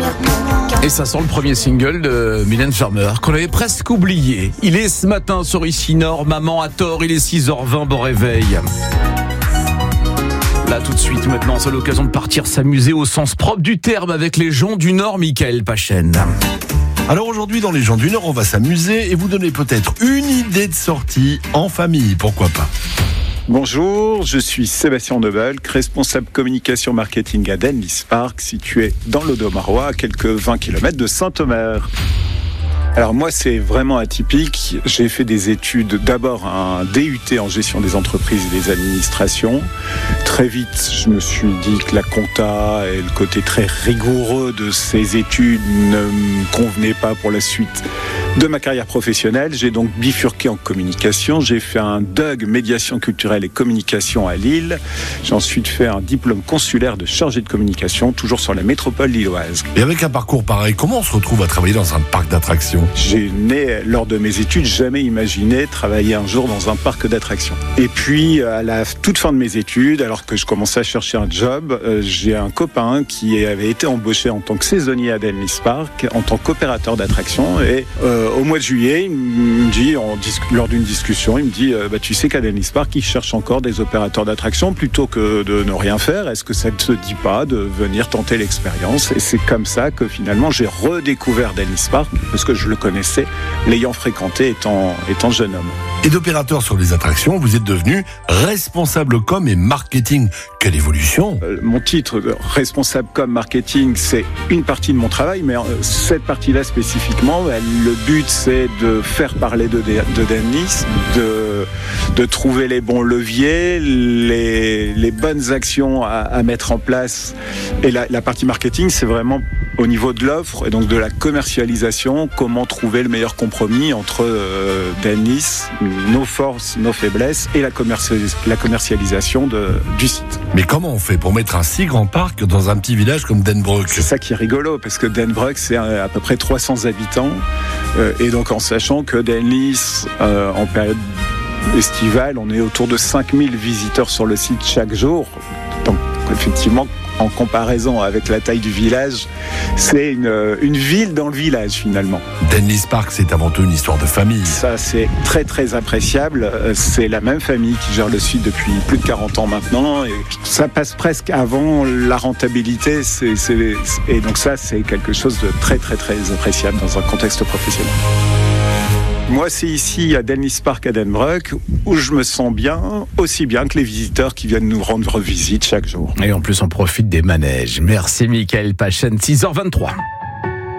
Et ça sent le premier single de Mylène Farmer, qu'on avait presque oublié. Il est ce matin sur Ici Nord, maman a tort, il est 6h20, bon réveil. Là tout de suite maintenant, c'est l'occasion de partir s'amuser au sens propre du terme avec les gens du Nord, Michael Pachen. Alors aujourd'hui dans les gens du Nord, on va s'amuser et vous donner peut-être une idée de sortie en famille, pourquoi pas. Bonjour, je suis Sébastien Debalc, responsable communication marketing à Denlis Park, situé dans l'Audomarois, à quelques 20 km de Saint-Omer. Alors moi, c'est vraiment atypique. J'ai fait des études, d'abord un DUT en gestion des entreprises et des administrations. Très vite, je me suis dit que la compta et le côté très rigoureux de ces études ne me convenaient pas pour la suite de ma carrière professionnelle. J'ai donc bifurqué en communication. J'ai fait un DUG, médiation culturelle et communication à Lille. J'ai ensuite fait un diplôme consulaire de chargé de communication, toujours sur la métropole lilloise. Et avec un parcours pareil, comment on se retrouve à travailler dans un parc d'attractions ? J'ai lors de mes études, jamais imaginé travailler un jour dans un parc d'attractions. Et puis, à la toute fin de mes études, alors que je commençais à chercher un job, j'ai un copain qui avait été embauché en tant que saisonnier à Denlis Park, en tant qu'opérateur d'attractions. Et au mois de juillet, il me dit, lors d'une discussion, il me dit tu sais qu'à Denlis Park, ils cherchent encore des opérateurs d'attractions plutôt que de ne rien faire. Est-ce que ça ne te dit pas de venir tenter l'expérience ? Et c'est comme ça que finalement, j'ai redécouvert Denlis Park, parce que je le connaissais, l'ayant fréquenté étant jeune homme. Et d'opérateur sur les attractions, vous êtes devenu responsable com et marketing. Quelle évolution ! Mon titre de responsable com marketing, c'est une partie de mon travail, mais cette partie-là spécifiquement, le but c'est de faire parler de Denlis, de trouver les bons leviers, les bonnes actions à mettre en place. Et la partie marketing, c'est vraiment au niveau de l'offre et donc de la commercialisation, comment trouver le meilleur compromis entre Denlis, nos forces, nos faiblesses et la commercialisation du site. Mais comment on fait pour mettre un si grand parc dans un petit village comme Denbroek ? C'est ça qui est rigolo, parce que Denbroek, c'est à peu près 300 habitants. Et donc en sachant que Denlis, en période estivale, on est autour de 5000 visiteurs sur le site chaque jour. Donc effectivement, en comparaison avec la taille du village, c'est une ville dans le village finalement. Denlis Park, c'est avant tout une histoire de famille. Ça, c'est très très appréciable. C'est la même famille qui gère le site depuis plus de 40 ans maintenant. Et ça passe presque avant la rentabilité. Et donc ça, c'est quelque chose de très très très appréciable dans un contexte professionnel. Moi, c'est ici, à Denlis Park, à Denbroek, où je me sens bien, aussi bien que les visiteurs qui viennent nous rendre visite chaque jour. Et en plus, on profite des manèges. Merci, Michael Pachen, 6h23.